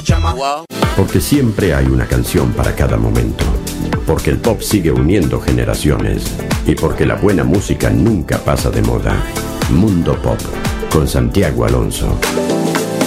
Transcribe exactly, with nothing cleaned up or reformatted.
Wow. Porque siempre hay una canción para cada momento. Porque el pop sigue uniendo generaciones. Y porque la buena música nunca pasa de moda. Mundo Pop, con Santiago Alonso.